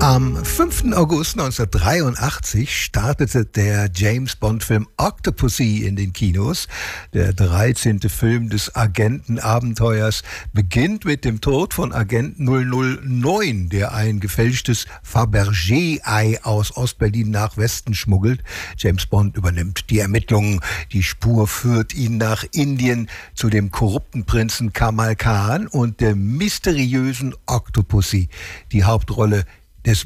Am 5. August 1983 startete der James-Bond-Film Octopussy in den Kinos. Der 13. Film des Agentenabenteuers beginnt mit dem Tod von Agent 009, der ein gefälschtes Fabergé-Ei aus Ostberlin nach Westen schmuggelt. James Bond übernimmt die Ermittlungen. Die Spur führt ihn nach Indien zu dem korrupten Prinzen Kamal Khan und der mysteriösen Octopussy. Die Hauptrolle